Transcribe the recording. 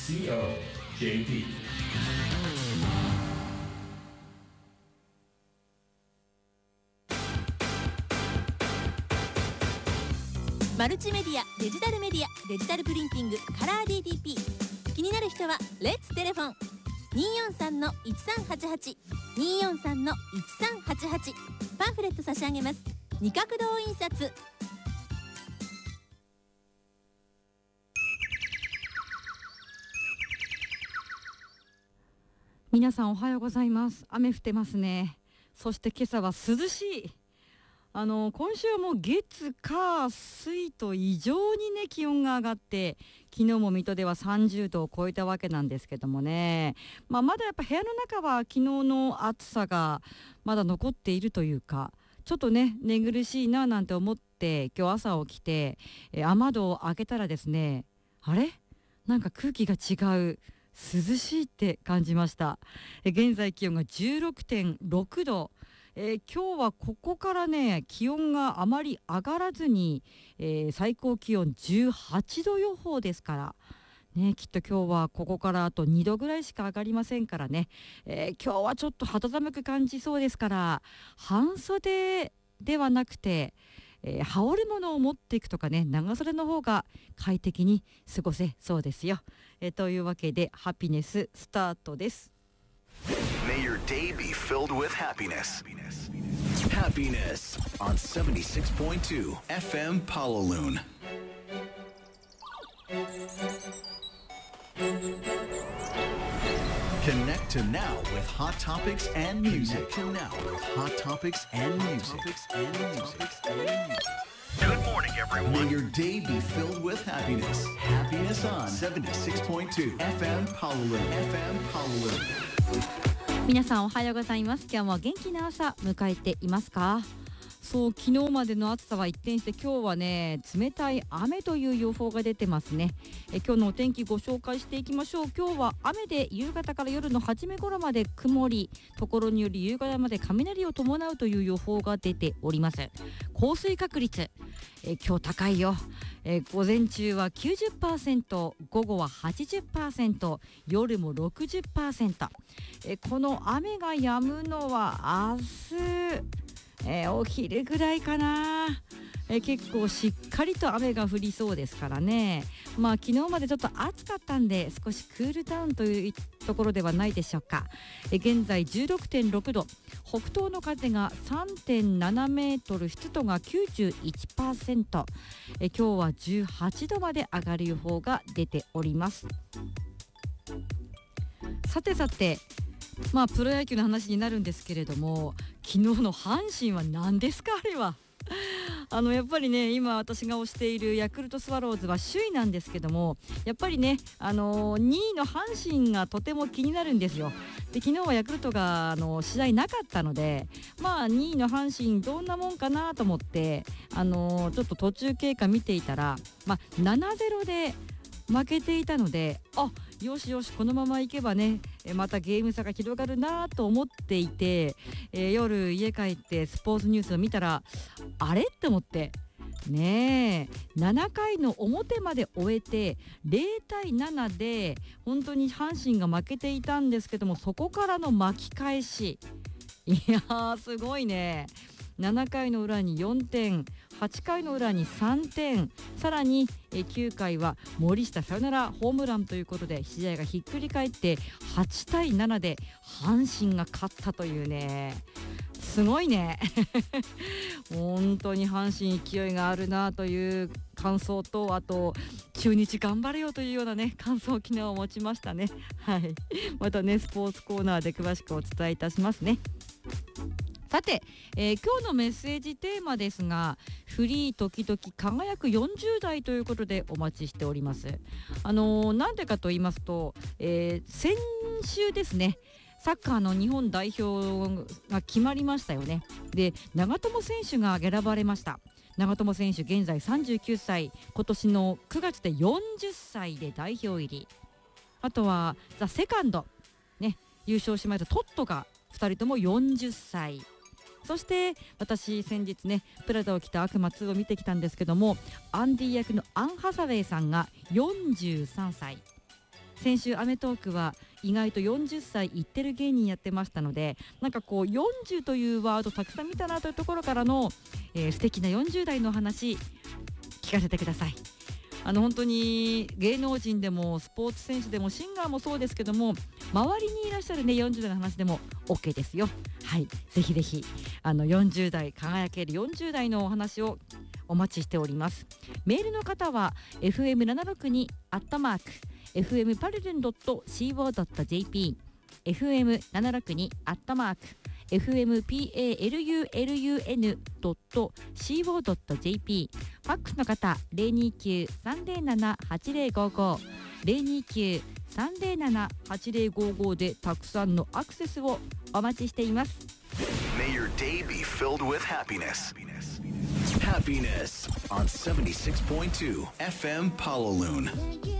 COJP。 マルチメディア、デジタルメディア、デジタルプリンティング、カラー DTP。 気になる人はレッツテレフォン 243-1388 243-1388。 パンフレット差し上げます。二角堂印刷。 皆さんおはようございます。雨降ってますね。そして今朝は涼しい。今週はもう月火水と異常にね気温が上がって、昨日も水戸では30度を超えたわけなんですけどもね、まだやっぱ部屋の中は昨日の暑さがまだ残っているというか、ちょっとね寝苦しいななんて思って今日朝起きて、雨戸を開けたらですね、あれなんか空気が違う、涼しいって感じました。現在気温が 16.6 度。今日はここからね気温があまり上がらずに、最高気温18度予報ですからね、きっと今日はここからあと2度ぐらいしか上がりませんからね、今日はちょっと肌寒く感じそうですから、半袖ではなくて、羽織るものを持っていくとかね、長袖の方が快適に過ごせそうですよ。というわけでハピネススタートです。 May your day be filled with happiness. Happiness on 76.2 FM Pawaloon. Connect to now with hot topics and music. Connect to now with hot topics and music. Good morning, everyone. May your day be filled with happiness. Happiness on 76.2 FM Pawaloon. FM Pawaloon. 皆さんおはようございます。今日も元気な朝迎えていますか？そう、昨日までの暑さは一転して今日はね冷たい雨という予報が出てますね。今日のお天気ご紹介していきましょう。今日は雨で夕方から夜の初め頃まで曇り、ところにより夕方まで雷を伴うという予報が出ております。降水確率、今日高いよ。午前中は 90%、 午後は 80%、 夜も 60%、この雨が止むのは明日、お昼ぐらいかな。結構しっかりと雨が降りそうですからね。昨日までちょっと暑かったんで少しクールダウンというところではないでしょうか。現在 16.6 度、北東の風が 3.7 メートル、湿度が 91%、今日は18度まで上がる予報が出ております。さてプロ野球の話になるんですけれども、昨日の阪神は何ですかあれは。やっぱりね今私が推しているヤクルトスワローズは首位なんですけども、やっぱりね、2位の阪神がとても気になるんですよ。で昨日はヤクルトが試合なかったので、2位の阪神どんなもんかなと思ってちょっと途中経過見ていたら、7-0で負けていたので、よしよしこのままいけばねまたゲーム差が広がるなと思っていて、夜家帰ってスポーツニュースを見たらあれって思ってね7回の表まで終えて0対7で本当に阪神が負けていたんですけども、そこからの巻き返し、いやーすごいね。7回の裏に4点、8回の裏に3点、さらに9回は森下サヨナラホームランということで試合がひっくり返って8対7で阪神が勝ったというね、すごいね本当に阪神勢いがあるなという感想と、あと中日頑張れよというようなね感想を昨日持ちましたね。はい、またねスポーツコーナーで詳しくお伝えいたしますね。さて、今日のメッセージテーマですが、フリー時々輝く40代ということでお待ちしております。なんでかと言いますと、先週ですねサッカーの日本代表が決まりましたよね。で長友選手が選ばれました。長友選手現在39歳、今年の9月で40歳で代表入り。あとはザ・セカンド、ね、優勝しましたトットが2人とも40歳。そして私先日ねプラダを着た悪魔2を見てきたんですけども、アンディ役のアン・ハサウェイさんが43歳。 先週アメトークは意外と40歳いってる芸人やってましたので、なんかこう40というワードたくさん見たなというところからの、素敵な40代の話聞かせてください。本当に芸能人でもスポーツ選手でもシンガーもそうですけども、周りにいらっしゃるね40代の話でも OK ですよ。はい、ぜひぜひ40代輝ける40代のお話をお待ちしております。メールの方は fm762@fmpalulun.co.jp fm762@fmpalulun.co.jp ファックスの方 029-307-8055 029-307-8055 でたくさんのアクセスをお待ちしています。 May your day be filled with happiness. Happiness on 76.2 FM Palaloon.